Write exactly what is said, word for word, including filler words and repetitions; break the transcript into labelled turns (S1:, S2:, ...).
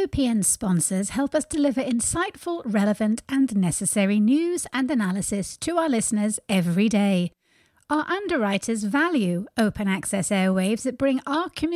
S1: O P N sponsors help us deliver insightful, relevant and necessary news and analysis to our listeners every day. Our underwriters value open access airwaves that bring our community